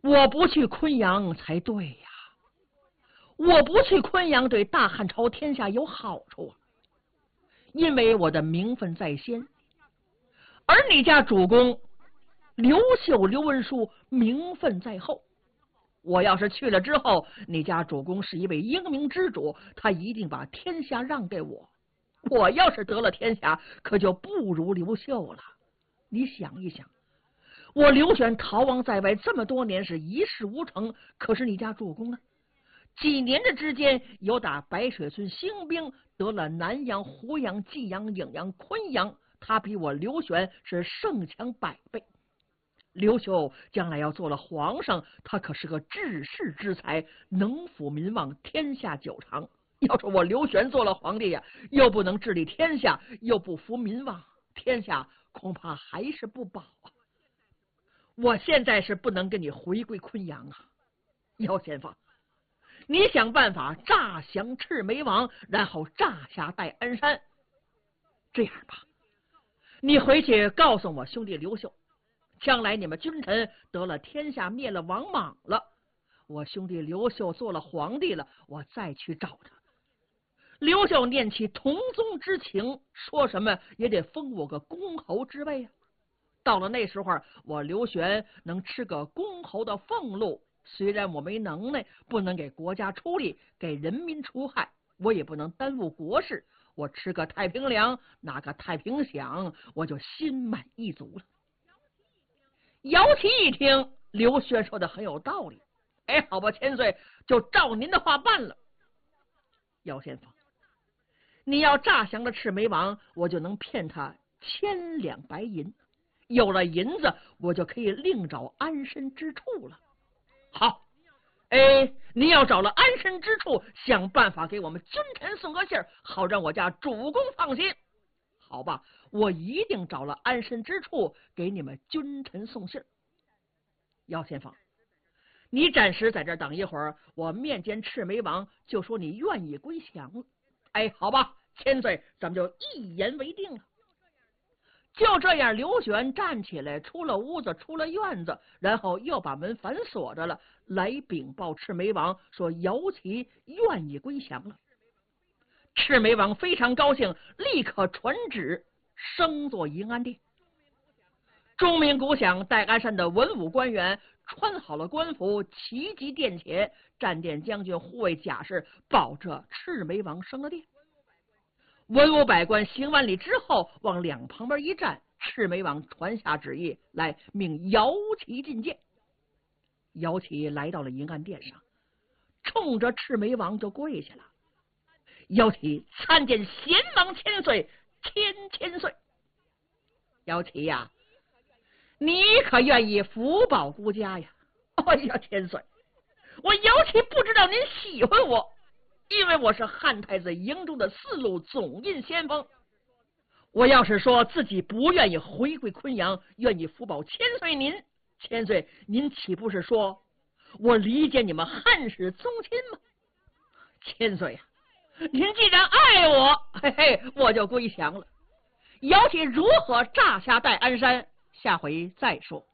我不去昆阳才对呀，我不去昆阳对大汉朝天下有好处啊，因为我的名分在先，而你家主公刘秀、刘文书名分在后。我要是去了之后，你家主公是一位英明之主，他一定把天下让给我。我要是得了天下，可就不如刘秀了。你想一想，我刘玄逃亡在外这么多年，是一事无成，可是你家主公呢？几年的之间，有打白水村兴兵，得了南阳、湖阳、济阳、颍阳、昆阳，他比我刘玄是胜强100倍。刘秀将来要做了皇上，他可是个治世之才，能抚民望，天下久长。要是我刘玄做了皇帝呀，又不能治理天下，又不服民望，天下恐怕还是不保啊！我现在是不能跟你回归昆阳啊，姚先锋，你想办法诈降赤眉王，然后诈下戴安山。这样吧，你回去告诉我兄弟刘秀，将来你们君臣得了天下，灭了王莽了，我兄弟刘秀做了皇帝了，我再去找他。刘秀念其同宗之情，说什么也得封我个公侯之位啊！到了那时候，我刘玄能吃个公侯的俸禄，虽然我没能耐，不能给国家出力，给人民除害，我也不能耽误国事，我吃个太平粮，拿个太平饷，我就心满意足了。姚琦一听刘玄说的很有道理，哎，好吧，千岁，就照您的话办了。姚先锋，你要诈降了赤眉王，我就能骗他1000两白银，有了银子，我就可以另找安身之处了。好，你要找了安身之处，想办法给我们君臣送个信儿，好让我家主公放心。好吧，我一定找了安身之处，给你们君臣送信儿。姚先锋，你暂时在这儿等一会儿，我面见赤眉王，就说你愿意归降了。哎，好吧，千岁，咱们就一言为定了。就这样，刘玄站起来，出了屋子，出了院子，然后又把门反锁着了，来禀报赤眉王说姚琦愿意归降了。赤眉王非常高兴，立刻传旨升做迎安殿。钟鸣鼓响，戴安山的文武官员穿好了官服，齐集殿前，战殿将军、护卫甲士保着赤眉王升了殿。文武百官行完礼之后，往两旁边一站，赤眉王传下旨意来，命姚琦觐见。姚琦来到了迎安殿上，冲着赤眉王就跪下了。姚琦参见贤王千岁，千岁。姚琦呀，你可愿意福保孤家呀？哎呀，千岁，我姚琦不知道您喜欢我，因为我是汉太子营中的4路总印先锋。我要是说自己不愿意回归昆阳，愿意福保千岁您，千岁您岂不是说我理解你们汉室宗亲吗？千岁呀，您既然爱我，嘿嘿，我就归降了。姚琦如何诈下戴安山，下回再说。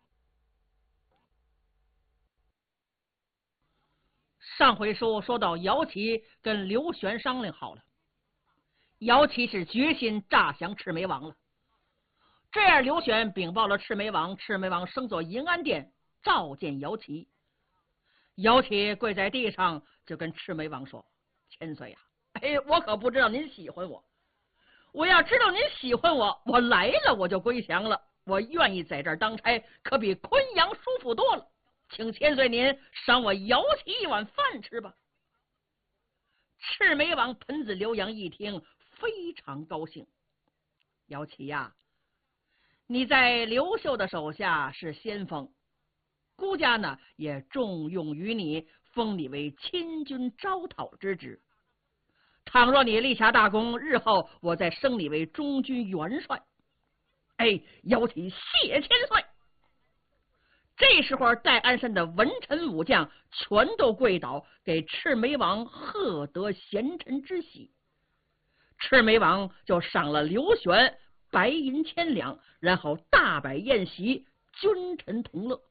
上回说到姚琦跟刘玄商量好了，姚琦是决心诈降赤眉王了。这样刘玄禀报了赤眉王，赤眉王升做迎安殿召见姚琦。姚琦跪在地上就跟赤眉王说：千岁呀，我可不知道您喜欢我，我要知道您喜欢我，我来了我就归降了，我愿意在这儿当差，可比昆阳舒服多了，请千岁您赏我姚琦一碗饭吃吧。赤眉王盆子刘阳一听非常高兴，姚琦呀，你在刘秀的手下是先锋，孤家呢也重用于你，封你为亲军招讨之职。倘若你立下大功，日后我再升你为中军元帅。姚琦谢千岁。这时候戴安山的文臣武将全都跪倒，给赤眉王贺得贤臣之喜。赤眉王就赏了刘玄白银1000两，然后大摆宴席，君臣同乐。